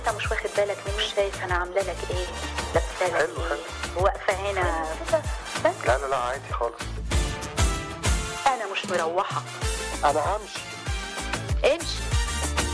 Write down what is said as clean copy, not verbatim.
انت مش واخد بالك مني؟ مش شايف انا عامله لك ايه؟ لابسه لك حلو ايه؟ حلو. واقفه هنا كده بس. لا لا لا عادي خالص. انا مش مروحه. انا همشي. امشي.